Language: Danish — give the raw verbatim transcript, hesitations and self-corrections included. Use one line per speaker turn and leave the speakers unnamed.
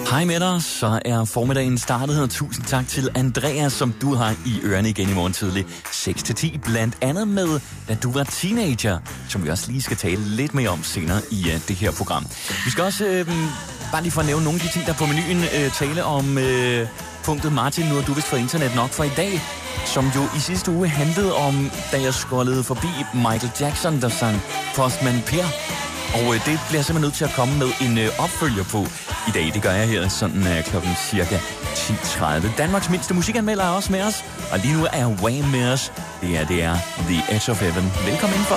Hej med dig, så er formiddagen startet, og tusind tak til Andreas, som du har i ørerne igen i morgen tidlig seks til ti, blandt andet med, da du var teenager, som vi også lige skal tale lidt mere om senere i uh, det her program. Vi skal også, øh, bare lige for at nævne nogle af de ting, der er på menuen, øh, tale om øh, punktet Martin, nu har du vist fået internet nok for i dag, som jo i sidste uge handlede om, da jeg scrollede forbi Michael Jackson, der sang Postman Per. Og øh, det bliver jeg simpelthen nødt til at komme med en øh, opfølger på i dag. Det gør jeg her sådan øh, klokken cirka ti tredive. Danmarks mindste musikanmelder er også med os. Og lige nu er Wham med os. Det er, det er The Edge of Heaven. Velkommen indenfor.